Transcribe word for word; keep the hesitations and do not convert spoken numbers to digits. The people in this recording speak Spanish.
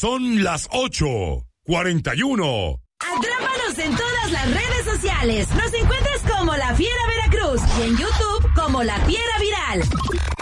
Son las ocho cuarenta y uno. Atrápanos en todas las redes sociales. Nos encuentras como La Fiera Veracruz y en YouTube como La Fiera Viral.